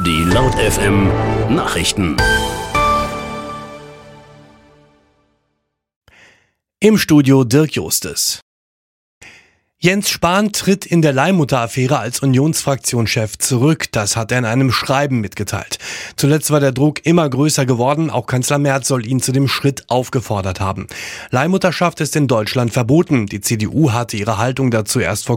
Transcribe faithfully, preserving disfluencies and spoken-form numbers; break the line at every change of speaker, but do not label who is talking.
Die Laut F M Nachrichten.
Im Studio Dirk Justes. Jens Spahn tritt in der Leihmutter-Affäre als Unionsfraktionschef zurück. Das hat er in einem Schreiben mitgeteilt. Zuletzt war der Druck immer größer geworden. Auch Kanzler Merz soll ihn zu dem Schritt aufgefordert haben. Leihmutterschaft ist in Deutschland verboten. Die C D U hatte ihre Haltung dazu erst vor